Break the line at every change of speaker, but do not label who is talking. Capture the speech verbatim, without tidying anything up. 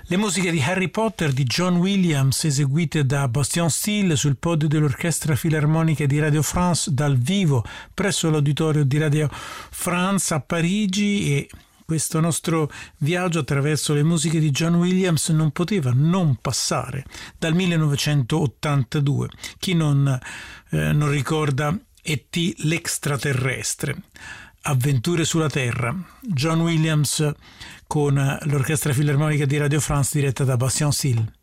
Le musiche di Harry Potter di John Williams, eseguite da Bastien Steele sul podio dell'Orchestra Filarmonica di Radio France dal vivo presso l'auditorio di Radio France a Parigi. E questo nostro viaggio attraverso le musiche di John Williams non poteva non passare dal millenovecentottantadue. Chi non, eh, non ricorda E T l'extraterrestre, Avventure sulla Terra, John Williams con l'Orchestra Filarmonica di Radio France diretta da Bastien Steele.